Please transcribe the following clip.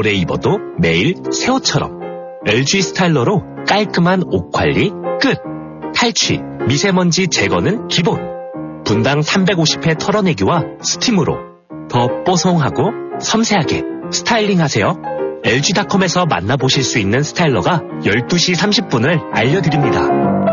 오래 입어도 매일 새 옷처럼. LG 스타일러로 깔끔한 옷 관리 끝. 탈취, 미세먼지 제거는 기본. 분당 350회 털어내기와 스팀으로 더 뽀송하고 섬세하게 스타일링하세요. LG닷컴에서 만나보실 수 있는 스타일러가 12시 30분을 알려드립니다.